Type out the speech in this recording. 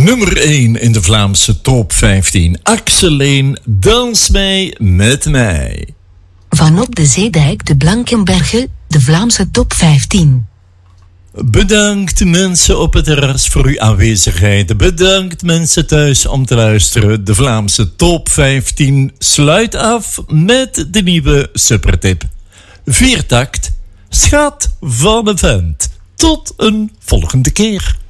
Nummer 1 in de Vlaamse top 15. Axeleen, dans mee met mij. Vanop de Zeedijk, de Blankenbergen, de Vlaamse top 15. Bedankt mensen op het terras voor uw aanwezigheid. Bedankt mensen thuis om te luisteren. De Vlaamse top 15 sluit af met de nieuwe supertip. 4-takt, schat van een vent. Tot een volgende keer.